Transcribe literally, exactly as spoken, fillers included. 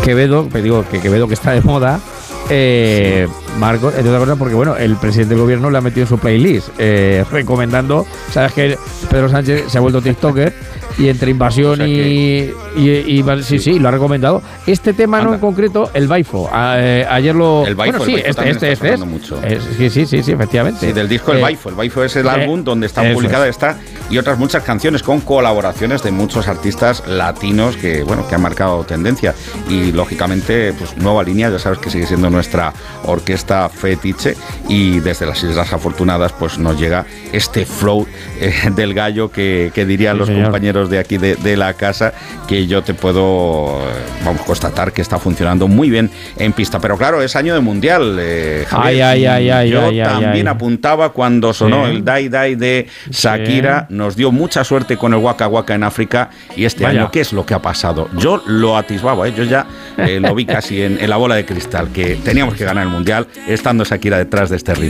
Quevedo, te digo que Quevedo que está de moda, eh, sí. Marcos, entre otras cosas porque bueno, el presidente del gobierno le ha metido en su playlist, eh, recomendando, sabes que Pedro Sánchez se ha vuelto TikToker y entre invasión o sea y, y, y, y sí, sí, sí, lo ha recomendado. Este tema Anda. no en concreto, el Baifo. A, eh, ayer lo. El Baifo, bueno, sí, el Baifo este, este, este es. Mucho. Es, sí, sí, sí, sí, efectivamente. Sí, del disco El eh, Baifo. El Baifo es el eh, álbum donde está publicada es. esta y otras muchas canciones con colaboraciones de muchos artistas latinos que, bueno, que han marcado tendencia. Y lógicamente, pues nueva línea, ya sabes que sigue siendo nuestra orquesta fetiche. Y desde las Islas Afortunadas, pues nos llega este flow eh, del gallo que, que dirían sí, los señor. compañeros de aquí de, de la casa, que yo te puedo vamos constatar que está funcionando muy bien en pista. Pero claro, es año de mundial, eh, Javier, ay, ay, ay, yo ay, también ay, apuntaba cuando sonó sí. el Dai Dai de Shakira, sí. nos dio mucha suerte con el Waka Waka en África y este Vaya. año, ¿qué es lo que ha pasado? Yo lo atisbaba, ¿eh? yo ya eh, lo vi casi en, en la bola de cristal, que teníamos que ganar el mundial estando Shakira detrás de este ritmo.